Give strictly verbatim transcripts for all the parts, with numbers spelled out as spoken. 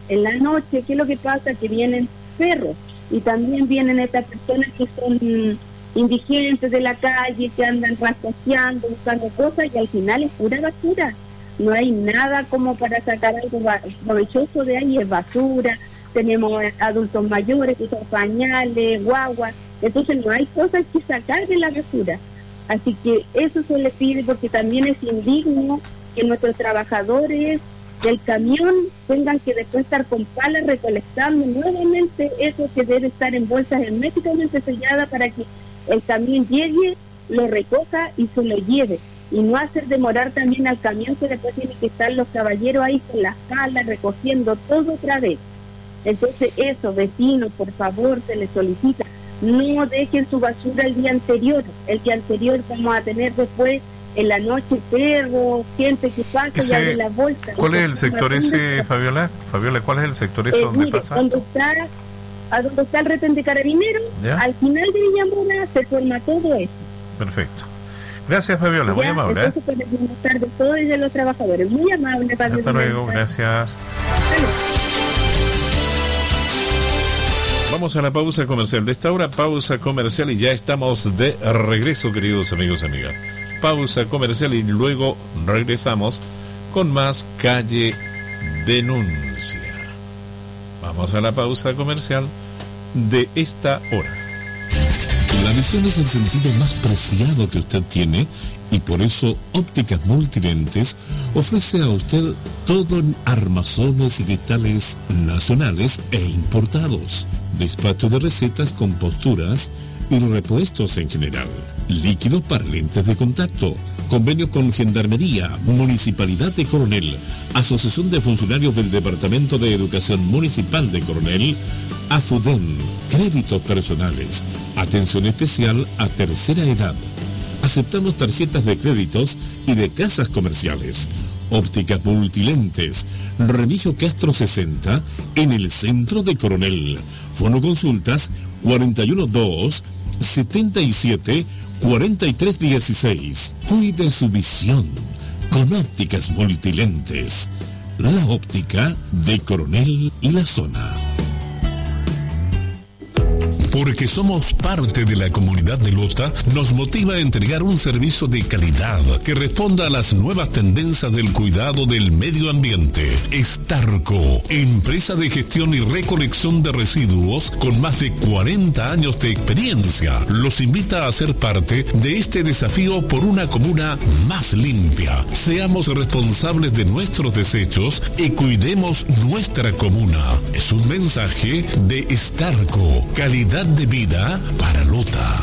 en la noche, ¿qué es lo que pasa? Que vienen perros y también vienen estas personas que son indigentes de la calle, que andan rastreando, buscando cosas, y al final es pura basura. No hay nada como para sacar algo provechoso de ahí, es basura. Tenemos adultos mayores que usan pañales, guaguas, entonces no hay cosas que sacar de la basura. Así que eso se le pide, porque también es indigno que nuestros trabajadores del camión tengan que después estar con palas recolectando nuevamente eso que debe estar en bolsas herméticamente selladas para que el camión llegue, lo recoja y se lo lleve. Y no hacer demorar también al camión, que después tienen que estar los caballeros ahí con las palas recogiendo todo otra vez. Entonces eso, vecinos, por favor, se les solicita, no dejen su basura el día anterior. El día anterior vamos a tener después en la noche perros, gente que pasa ese, y abre las bolsas. ¿Cuál es el sector ese, Fabiola? Fabiola, ¿cuál es el sector ese eh, donde mire, pasa? Donde está, a donde está el retén de Carabineros, ¿ya? Al final de Villamora se forma todo eso. Perfecto. Gracias, Fabiola, muy amable. Entonces, ¿eh? Buenas tardes a todos y de los trabajadores. Muy amable. Hasta luego, gracias. Vamos a la pausa comercial de esta hora, pausa comercial, y ya estamos de regreso, queridos amigos y amigas. Pausa comercial y luego regresamos con más Calle Denuncia. Vamos a la pausa comercial de esta hora. La visión es el sentido más preciado que usted tiene, y por eso Ópticas Multilentes ofrece a usted todo en armazones y cristales nacionales e importados, despacho de recetas con posturas y repuestos en general, líquidos para lentes de contacto, convenio con Gendarmería, Municipalidad de Coronel, Asociación de Funcionarios del Departamento de Educación Municipal de Coronel, AFUDEN, créditos personales, atención especial a tercera edad. Aceptamos tarjetas de créditos y de casas comerciales. Ópticas Multilentes, Remigio Castro sesenta, en el centro de Coronel. Fono consultas cuarenta y uno dos, setenta y siete, cuarenta y tres dieciséis. Cuide su visión con Ópticas Multilentes, la óptica de Coronel y la zona. Porque somos parte de la comunidad de Lota, nos motiva a entregar un servicio de calidad que responda a las nuevas tendencias del cuidado del medio ambiente. Estarco, empresa de gestión y recolección de residuos con más de cuarenta años de experiencia, los invita a ser parte de este desafío por una comuna más limpia. Seamos responsables de nuestros desechos y cuidemos nuestra comuna. Es un mensaje de Estarco, calidad de vida para Lota.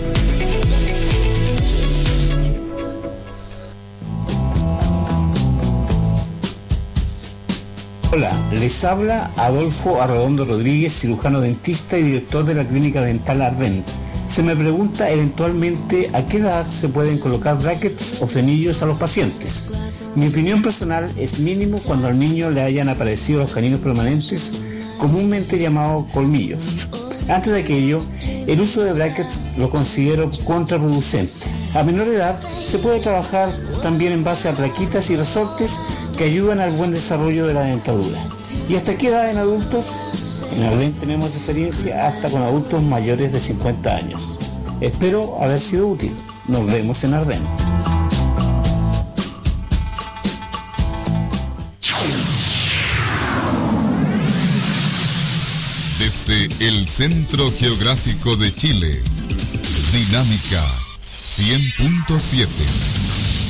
Hola, les habla Adolfo Arredondo Rodríguez, cirujano dentista y director de la Clínica Dental Arden. Se me pregunta eventualmente a qué edad se pueden colocar brackets o frenillos a los pacientes. Mi opinión personal es mínimo cuando al niño le hayan aparecido los caninos permanentes, comúnmente llamados colmillos. Antes de aquello, el uso de brackets lo considero contraproducente. A menor edad se puede trabajar también en base a plaquitas y resortes que ayudan al buen desarrollo de la dentadura. ¿Y hasta qué edad en adultos? En Arden tenemos experiencia hasta con adultos mayores de cincuenta años. Espero haber sido útil. Nos vemos en Arden. Desde el Centro Geográfico de Chile, Dinámica cien punto siete.